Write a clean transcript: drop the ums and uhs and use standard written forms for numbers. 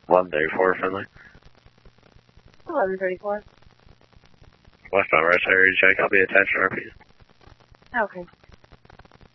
1134 friendly. 1134. Westbound right side, Jack. I'll be attached to RP. Okay.